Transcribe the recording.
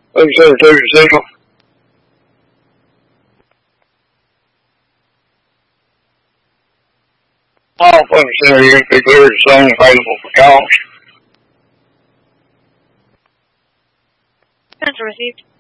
Secretary Signal. All funds center unit be cleared as soon available for calls. Answer received.